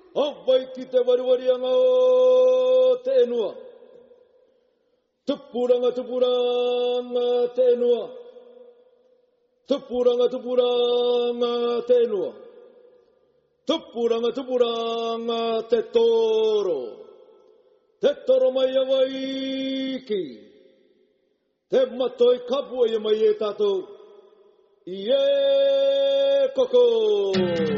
Awai ki te wariwarianga o te enua. Tupuranga te enua. Tupuranga te enua. Tupuranga te toro. Te toro mai awai ki. Te matoi kapua ia mai e tātou. I e koko.